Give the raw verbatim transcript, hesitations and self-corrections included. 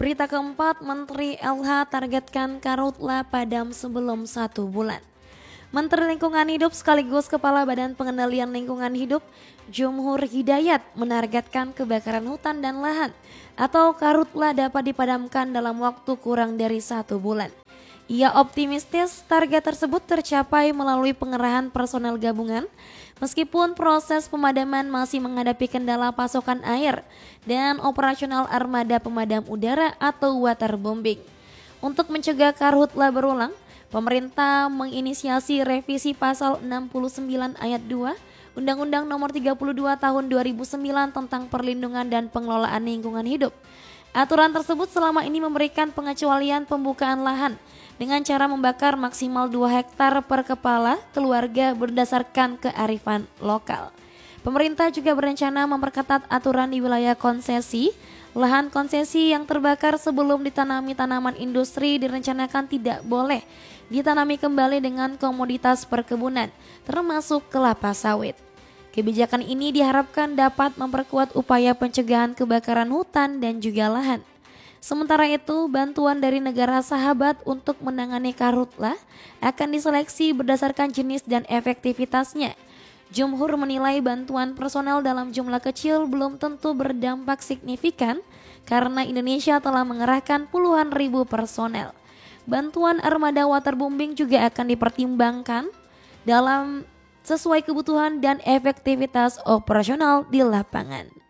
Berita keempat, Menteri L H targetkan karhutla padam sebelum satu bulan. Menteri Lingkungan Hidup sekaligus Kepala Badan Pengendalian Lingkungan Hidup, Jumhur Hidayat, menargetkan kebakaran hutan dan lahan atau karhutla dapat dipadamkan dalam waktu kurang dari satu bulan. Ia optimistis target tersebut tercapai melalui pengerahan personel gabungan, meskipun proses pemadaman masih menghadapi kendala pasokan air dan operasional armada pemadam udara atau waterbombing. Untuk mencegah karhutla berulang, pemerintah menginisiasi revisi pasal enam puluh sembilan ayat dua Undang-Undang Nomor tiga puluh dua Tahun dua ribu sembilan tentang Perlindungan dan Pengelolaan Lingkungan Hidup. Aturan tersebut selama ini memberikan pengecualian pembukaan lahan dengan cara membakar maksimal dua hektar per kepala keluarga berdasarkan kearifan lokal. Pemerintah juga berencana memperketat aturan di wilayah konsesi. Lahan konsesi yang terbakar sebelum ditanami tanaman industri direncanakan tidak boleh ditanami kembali dengan komoditas perkebunan, termasuk kelapa sawit. Kebijakan ini diharapkan dapat memperkuat upaya pencegahan kebakaran hutan dan juga lahan. Sementara itu, bantuan dari negara sahabat untuk menangani karhutla akan diseleksi berdasarkan jenis dan efektivitasnya. Jumhur menilai bantuan personel dalam jumlah kecil belum tentu berdampak signifikan karena Indonesia telah mengerahkan puluhan ribu personel. Bantuan armada waterbombing juga akan dipertimbangkan dalam sesuai kebutuhan dan efektivitas operasional di lapangan.